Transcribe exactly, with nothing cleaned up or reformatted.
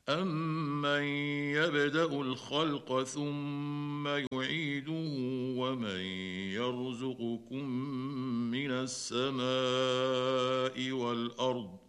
أمن يبدأ الخلق ثم يعيده ومن يرزقكم من السماء والأرض